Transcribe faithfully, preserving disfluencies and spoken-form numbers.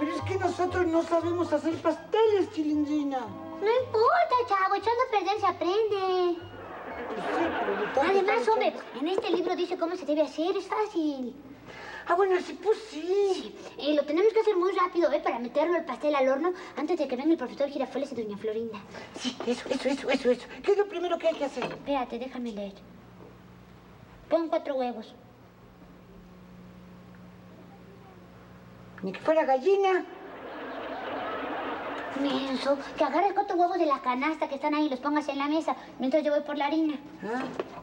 Pero es que nosotros no sabemos hacer pasteles, Chilindrina. No importa, chavo. Echando a perder se aprende. Pues sí, pero de tanto Además, estar hombre, echando- en este libro dice cómo se debe hacer. Es fácil. Ah, bueno, sí, pues sí. Y lo tenemos que hacer muy rápido, ¿eh? Para meterlo el pastel al horno antes de que venga el profesor Girafoles y doña Florinda. Sí, eso, eso, eso, eso, eso. ¿Qué es lo primero que hay que hacer? Espérate, déjame leer. Pon cuatro huevos. Ni que fuera gallina. Menso, que agarres cuatro huevos de la canasta que están ahí y los pongas en la mesa mientras yo voy por la harina. Ah,